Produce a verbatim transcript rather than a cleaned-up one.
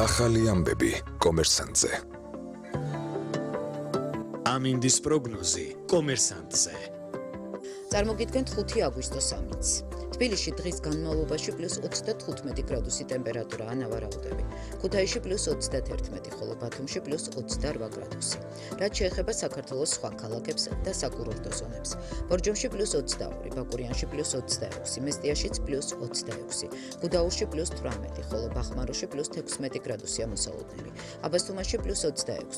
ახალი ამბები კომერსანტზე. ამინდის პროგნოზი კომერსანტზე. წარმოგიდგენთ ხუთი აგვისტოს ამიტს. თბილისში დღის განმავლობაში პლუს ოცდათხუთმეტი გრადუსი ტემპერატურაა ნავარაუდები. ქუთაისში პლუს ოცდაათერთმეტი, ხოლო ბათუმში პლუს ოცდარვა გრადუსი. რაც შეეხება საქართველოს სხვა ქალაქებს და საკურორტო ზონებს. ბორჯომში პლუს ოცდაორი, ბაკურიანში პლუს ოცდაექვსი, მესტიაშიც პლუს ოცდაექვსი, გუდაურში პლუს თვრამეტი, ხოლო ბახმაროში პლუს თექვსმეტი გრადუსია მოსალოდნელი. აბასთუმანში პლუს ოცდაექვსი.